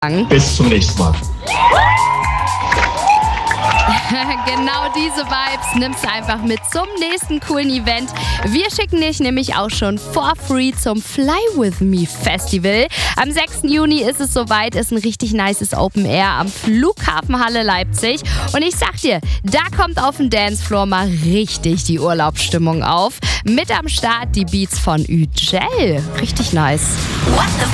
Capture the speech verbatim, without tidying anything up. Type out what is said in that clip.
Bis zum nächsten Mal. Genau diese Vibes nimmst du einfach mit zum nächsten coolen Event. Wir schicken dich nämlich auch schon for free zum Fly With Me Festival. Am sechsten Juni ist es soweit, ist ein richtig nices Open Air am Flughafen Halle Leipzig. Und ich sag dir, da kommt auf dem Dancefloor mal richtig die Urlaubsstimmung auf. Mit am Start die Beats von Ügel. Richtig nice.